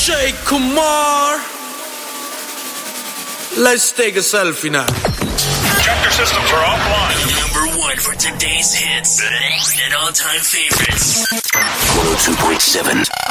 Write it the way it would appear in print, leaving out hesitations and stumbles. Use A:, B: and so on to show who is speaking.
A: Akshay Kumar. Let's take a selfie now.
B: Check your systems are offline.
C: Number one for today's hits and all-time favorites.
D: 102.7